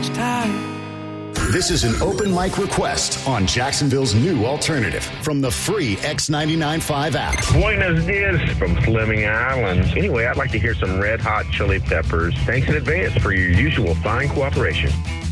This is an open mic request on Jacksonville's new alternative from the free X99.5 app. Buenos dias from Fleming Island. Anyway, I'd like to hear some Red Hot Chili Peppers. Thanks in advance for your usual fine cooperation.